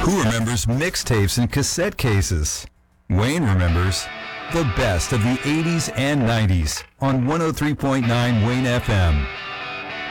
Who remembers mixtapes and cassette cases? Wayne remembers the best of the 80s and 90s on 103.9 Wayne FM.